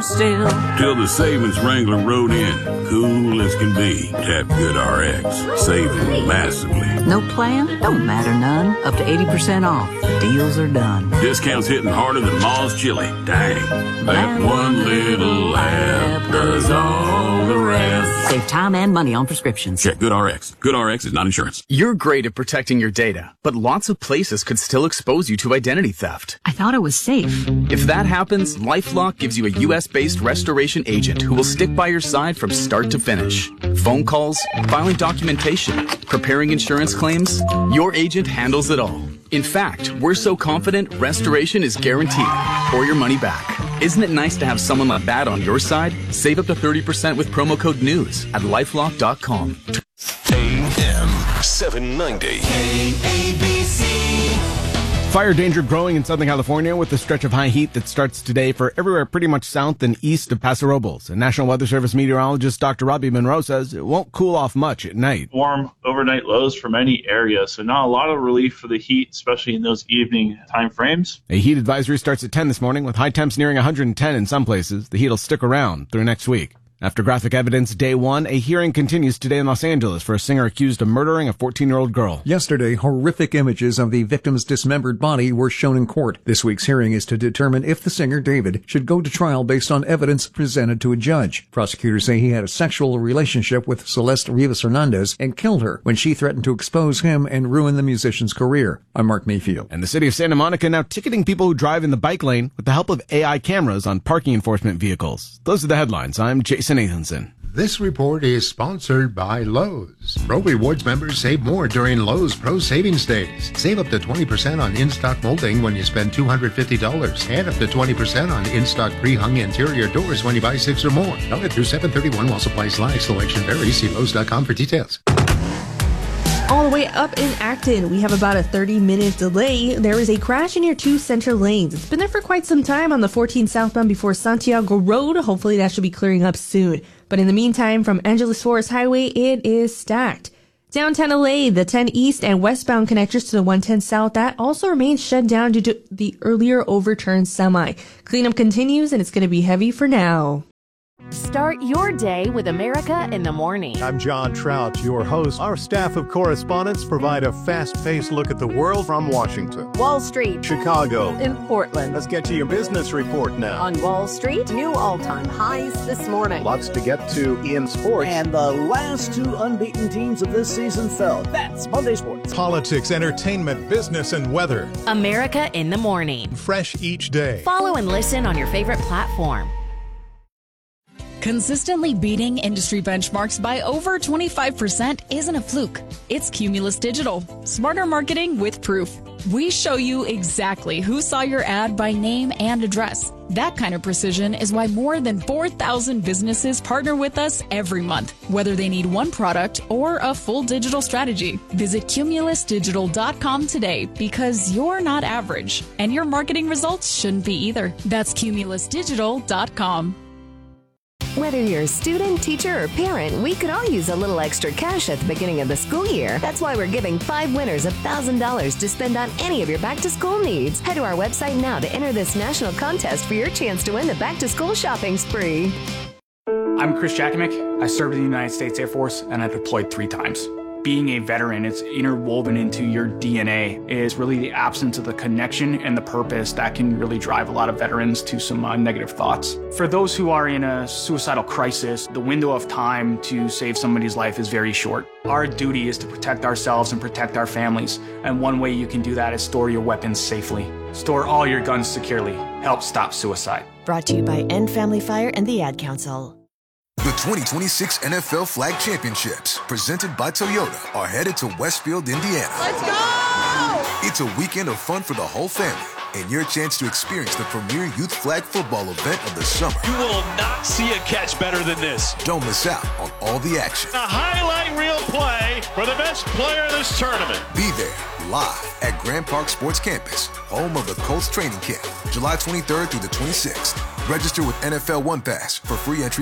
Still, till the savings Wrangler rode in, cool as can be. Tap GoodRx, saving massively. no plan? Don't matter none. Up to 80% off. Deals are done. Discounts hitting harder than Ma's chili. Dang, that one little app does all the rest. Save time and money on prescriptions. Check GoodRx. GoodRx is not insurance. You're great at protecting your data, but lots of places could still expose you to identity theft. I thought it was safe. If that happens, LifeLock gives you a U.S.-based restoration agent who will stick by your side from start to finish. Phone calls, filing documentation, preparing insurance claims, your agent handles it all. In fact, we're so confident restoration is guaranteed or your money back. Isn't it nice to have someone like that on your side? Save up to 30% with promo code NEWS at lifelock.com. AM 790. KABC. Fire danger growing in Southern California with a stretch of high heat that starts today for everywhere pretty much south and east of Paso Robles. And National Weather Service meteorologist Dr. Robbie Monroe says it won't cool off much at night. Warm overnight lows for many areas, so not a lot of relief for the heat, especially in those evening time frames. A heat advisory starts at 10 this morning with high temps nearing 110 in some places. The heat will stick around through next week. After graphic evidence day one, a hearing continues today in Los Angeles for a singer accused of murdering a 14-year-old girl. Yesterday, horrific images of the victim's dismembered body were shown in court. This week's hearing is to determine if the singer, David, should go to trial based on evidence presented to a judge. Prosecutors say he had a sexual relationship with Celeste Rivas Hernandez and killed her when she threatened to expose him and ruin the musician's career. I'm Mark Mayfield. And the city of Santa Monica now ticketing people who drive in the bike lane with the help of AI cameras on parking enforcement vehicles. Those are the headlines. I'm Jason Nathanson. This report is sponsored by Lowe's. Pro Rewards members save more during Lowe's Pro Savings Days. Save up to 20% on in-stock molding when you spend $250 and up to 20% on in-stock pre-hung interior doors when you buy 6 or more. Valid through 7/31 while supplies last. Selection varies. See Lowe's.com for details. All the way up in Acton, we have about a 30-minute delay. There is a crash in your 2 center lanes. It's been there for quite some time on the 14 southbound before Santiago Road. Hopefully that should be clearing up soon. But in the meantime, from Angeles Forest Highway, it is stacked. Downtown LA, the 10 east and westbound connectors to the 110 south, that also remains shut down due to the earlier overturned semi. Cleanup continues and it's going to be heavy for now. Start your day with America in the Morning. I'm John Trout, your host. Our staff of correspondents provide a fast-paced look at the world from Washington, Wall Street, Chicago, and Portland. Let's get to your business report now. On Wall Street, new all-time highs this morning. Lots to get to in sports. And the last 2 unbeaten teams of this season fell. That's Monday Sports. Politics, entertainment, business, and weather. America in the Morning. Fresh each day. Follow and listen on your favorite platform. Consistently beating industry benchmarks by over 25% isn't a fluke. It's Cumulus Digital. Smarter marketing with proof. We show you exactly who saw your ad by name and address. That kind of precision is why more than 4,000 businesses partner with us every month, whether they need one product or a full digital strategy. Visit cumulusdigital.com today because you're not average, and your marketing results shouldn't be either. That's cumulusdigital.com. Whether you're a student, teacher, or parent, we could all use a little extra cash at the beginning of the school year. That's why we're giving 5 winners $1,000 to spend on any of your back-to-school needs. Head to our website now to enter this national contest for your chance to win the back-to-school shopping spree. I'm Chris Jakovic. I served in the United States Air Force, and I deployed 3 times. Being a veteran, it's interwoven into your DNA, is really the absence of the connection and the purpose that can really drive a lot of veterans to some negative thoughts. For those who are in a suicidal crisis, the window of time to save somebody's life is very short. Our duty is to protect ourselves and protect our families, and one way you can do that is store your weapons safely. Store all your guns securely. Help stop suicide. Brought to you by End Family Fire and the Ad Council. The 2026 NFL Flag Championships, presented by Toyota, are headed to Westfield, Indiana. Let's go! It's a weekend of fun for the whole family and your chance to experience the premier youth flag football event of the summer. You will not see a catch better than this. Don't miss out on all the action. A highlight reel play for the best player in this tournament. Be there live at Grand Park Sports Campus, home of the Colts training camp, July 23rd through the 26th. Register with NFL One Pass for free entry.